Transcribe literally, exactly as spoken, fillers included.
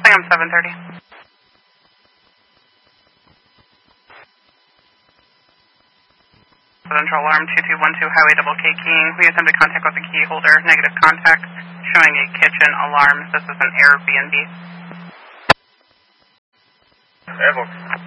Sangam seven thirty. Central alarm two two one two Highway Double K Keying. We attempted contact with the key holder. Negative contact. Showing a kitchen alarm. This is an Airbnb. Airbnb.